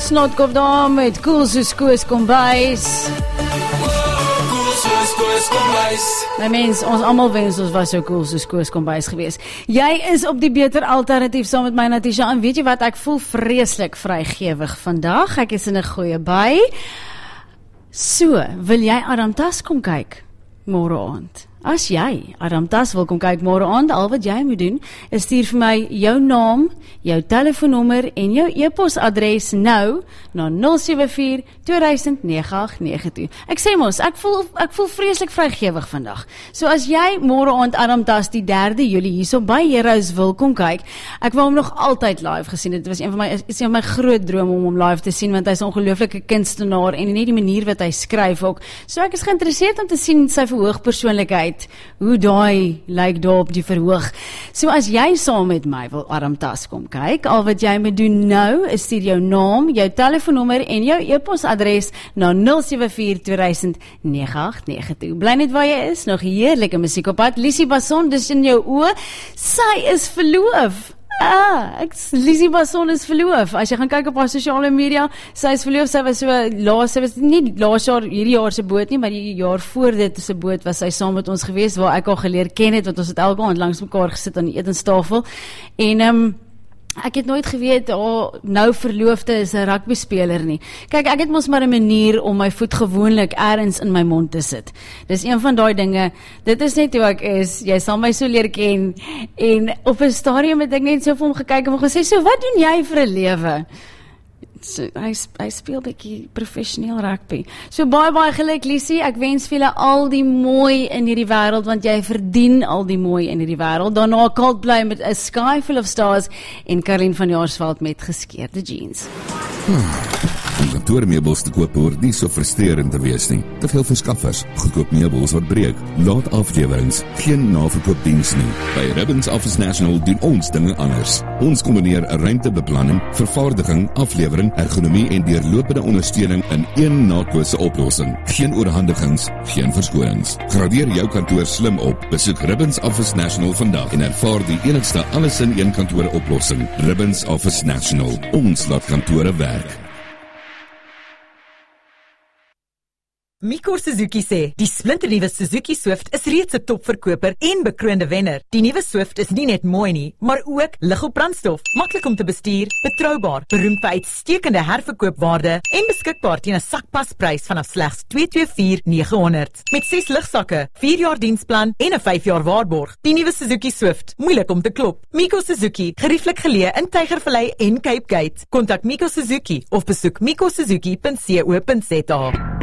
Snotkop daar met Koel soos Koos Kombuis. My mens, ons almal wens ons was so cool soos Koos Kombuis gewees. Jy is op die beter alternatief saam met my Natasha, en weet jy wat, ek voel vreeslik vrygewig vandag. Ek is in 'n goeie by. So, wil jy Adam Tas kom kyk môre aand? As jy Adam Tas wil kom kyk môre aand, al wat jy moet doen is stuur vir my jou naam, jou telefoonnommer en jou e-posadres nou na 074-2000-9892. Ek sê mos, ek voel vreeslik vrygewig vandag. So as jy môre aand Adam Tas die 3 Julie hierso by Heroes wil kom kyk, ek wou hom nog altyd live gesien. Dit was een van my groot drome om hom live te sien, want hy's 'n ongelooflike kunstenaar en net die manier wat hy skryf ook. So ek is geïnteresseerd om te sien sy verhoogpersoonlikheid, hoe daai lyk daar op die verhoog. So as jy saam met my wil Adam Tas kom kyk, al wat jy moet doen nou is stuur jou naam, jou telefoonnommer en jou e-posadres na 074-2000-9892. Bly net waar jy is, nog heerlike musiek op pad. Lizzie Basson, dis in jou oë. Sy is verloof. Lizzie Basson is verloof. As jy gaan kyk op haar sosiale media, sy is verloof. Sy was nie laas jaar, hierdie jaar se boot nie, maar die jaar voor dit se boot was sy saam met ons gewees, waar ek al geleer ken het, want ons het elke aand langs mekaar gesit aan die etenstafel. En ek het nooit geweet, nou verloofde is 'n rugbyspeler nie. Kyk, ek het mos maar 'n manier om my voet gewoonlik ergens in my mond te sit. Dis een van daai dinge, dit is net hoe ek is, jy sal my so leer ken, en op 'n stadium het ek net so vir hom gekyk en gesê, so wat doen jy vir 'n lewe? So, hy speel bietjie professioneel rugby. So baie geluk, Lizzie. Ek wens vir julle al die mooi in hierdie wêreld, want jy verdien al die mooi in hierdie wêreld. Daarna Coldplay met A Sky Full of Stars en Caroline van Jaarsveld met Geskeurde Jeans. Om kantoormeubels te koop hoort nie so frustrerend te wees nie. Te veel verskaffers, goedkoop meubels wat breek, laat aflewerings, geen naverkoopdiens nie. By Ribbons Office National doen ons dinge anders. Ons kombineer ruimtebeplanning, vervaardiging, aflewering, ergonomie en deurlopende ondersteuning in een naatlose oplossing. Geen oorhandigings, geen verskonings. Gradeer jou kantoor slim op. Besoek Ribbons Office National vandag en ervaar die enigste alles in een kantoor oplossing. Ribbons Office National. Ons laat kantore werk. Miko Suzuki sê, die splinternuwe Suzuki Swift is reeds 'n topverkoper en bekroonde wenner. Die nuwe Swift is nie net mooi nie, maar ook lig op brandstof, maklik om te bestuur, betroubaar, beroemd vir uitstekende herverkoopwaarde en beskikbaar teen 'n sakpasprys vanaf slegs $224,900. Met 6 ligsakke, 4 jaar diensplan en 'n 5 jaar waarborg. Die nuwe Suzuki Swift, moeilik om te klop. Miko Suzuki, gerieflik geleë in Tygervallei en Cape Gate. Kontak Miko Suzuki of besoek mikosuzuki.co.za.